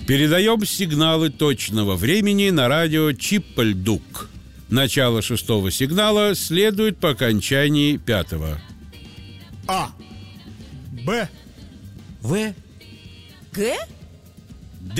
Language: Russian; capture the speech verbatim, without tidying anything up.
Передаем сигналы точного времени на радио Чиппельдук. Начало шестого сигнала следует по окончании пятого. А. Б. В. Г.